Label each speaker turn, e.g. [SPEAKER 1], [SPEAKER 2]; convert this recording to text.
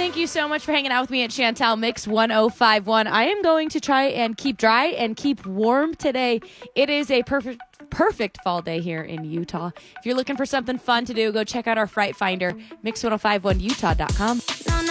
[SPEAKER 1] Thank you so much for hanging out with me at Chantel Mix 1051. I am going to try and keep dry and keep warm today. It is a perfect fall day here in Utah. If you're looking for something fun to do, go check out our Fright Finder, mix1051utah.com.